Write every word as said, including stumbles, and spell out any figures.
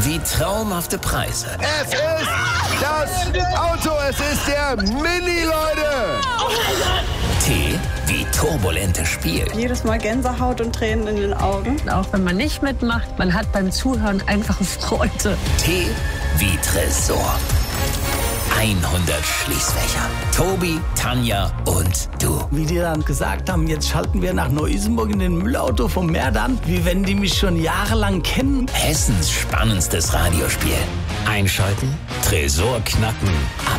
wie traumhafte Preise. Es ist das Auto, es ist der Mini, Leute. T wie turbulentes Spiel. Jedes Mal Gänsehaut und Tränen in den Augen. Auch wenn man nicht mitmacht, man hat beim Zuhören einfach Freude. T wie Tresor. hundert Schließfächer. Tobi, Tanja und du. Wie die dann gesagt haben, jetzt schalten wir nach Neu-Isenburg in den Müllauto vom Merdan, wie wenn die mich schon jahrelang kennen. Hessens spannendstes Radiospiel. Einschalten, Tresor knacken.